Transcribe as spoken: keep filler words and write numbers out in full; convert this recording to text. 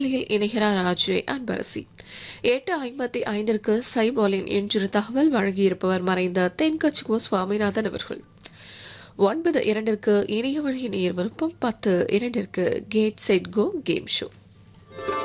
இணைகிறார் அஜய் அன்பரசி. எட்டு ஐம்பத்தி ஐந்திற்கு சைபாலின் என்று தகவல் வழங்கியிருப்பவர் மறைந்த தென்கட்சி சுவாமிநாதன் அவர்கள். ஒன்பது இரண்டிற்கு இணைய வழி நேர் விருப்பம். பத்து இரண்டிற்கு gate set go game show.